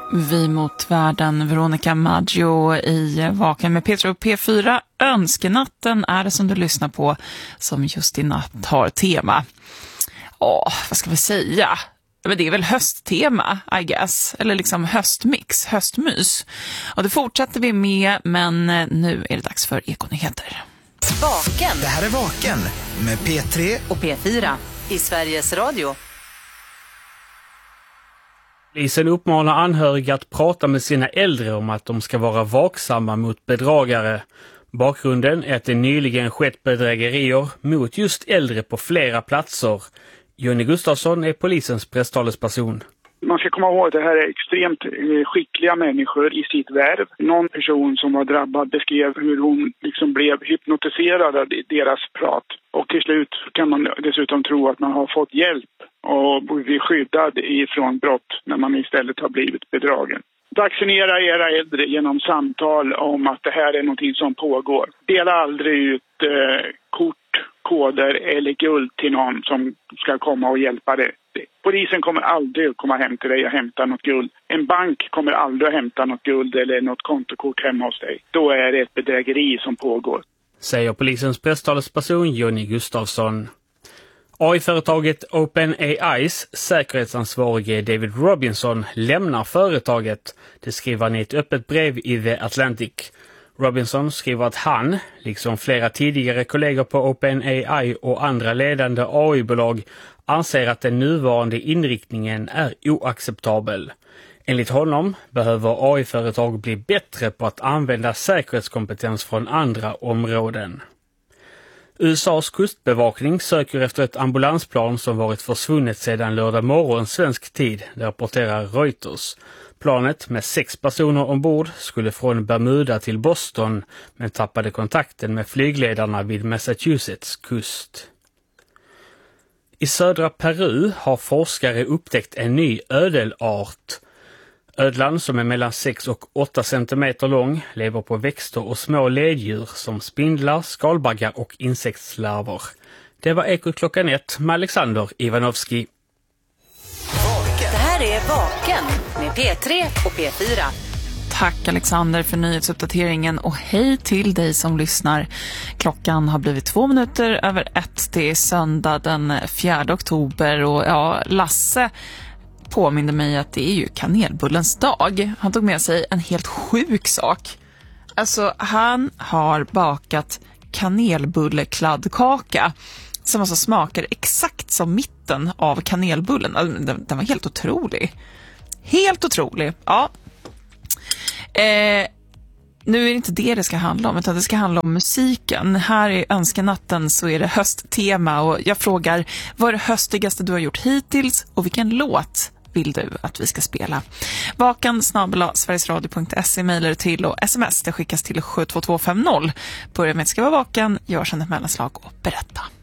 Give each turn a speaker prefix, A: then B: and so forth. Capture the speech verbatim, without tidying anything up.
A: Vi mot världen, Veronica Maggio i Vaken med P tre och P fyra. Önskenatten är det som du lyssnar på, som just i natt har tema. Åh, vad ska vi säga? Men det är väl hösttema, I guess. Eller liksom höstmix, höstmys. Och det fortsätter vi med, men nu är det dags för Ekonyheter.
B: Vaken.
C: Det här är Vaken med P tre
B: och P fyra i Sveriges Radio.
D: Polisen uppmanar anhöriga att prata med sina äldre om att de ska vara vaksamma mot bedragare. Bakgrunden är att det nyligen skett bedrägerier mot just äldre på flera platser. Jonny Gustafsson är polisens presstalesperson.
E: Man ska komma ihåg att det här är extremt skickliga människor i sitt värv. Någon person som var drabbad beskrev hur hon liksom blev hypnotiserad av deras prat. Och till slut kan man dessutom tro att man har fått hjälp och blir skyddad ifrån brott när man istället har blivit bedragen. Vaccinera era äldre genom samtal om att det här är någonting som pågår. Dela aldrig ut eh, kort, koder eller guld till någon som ska komma och hjälpa dig. Polisen kommer aldrig att komma hem till dig och hämta något guld. En bank kommer aldrig att hämta något guld eller något kontokort hemma hos dig. Då är det ett bedrägeri som pågår.
D: Säger polisens presstalesperson Jonny Gustafsson. A I-företaget OpenAIs säkerhetsansvarige David Robinson lämnar företaget. Det skriver han i ett öppet brev i The Atlantic. Robinson skriver att han, liksom flera tidigare kollegor på OpenAI och andra ledande A I-bolag, anser att den nuvarande inriktningen är oacceptabel. Enligt honom behöver A I-företag bli bättre på att använda säkerhetskompetens från andra områden. U S A:s kustbevakning söker efter ett ambulansplan som varit försvunnet sedan lördag morgon svensk tid, det rapporterar Reuters. Planet med sex personer ombord skulle från Bermuda till Boston men tappade kontakten med flygledarna vid Massachusetts kust. I södra Peru har forskare upptäckt en ny ödelart. Ödlan, som är mellan sex och åtta centimeter lång, lever på växter och små leddjur som spindlar, skalbaggar och insektslarver. Det var Ekot klockan ett med Alexander Ivanovski.
B: Det här är Vaken med P tre och P fyra.
A: Tack Alexander för nyhetsuppdateringen och hej till dig som lyssnar. Klockan har blivit två minuter över ett. Det är söndag den fjärde oktober och ja, Lasse påminner mig att det är ju kanelbullens dag. Han tog med sig en helt sjuk sak. Alltså han har bakat kanelbullekladdkaka som alltså smakar exakt som mitten av kanelbullen. Den, den var helt otrolig. Helt otrolig. Ja. Eh, nu är det inte det det ska handla om, utan det ska handla om musiken. Här i Önskenatten så är det hösttema och jag frågar, vad är det höstigaste du har gjort hittills och vilken låt vill du att vi ska spela? Vakan snabel-a sverigesradio punkt se mejlar till och sms det skickas till sju två två fem noll. Börja med att skriva vaken, gör sedan ett mellanslag och berätta.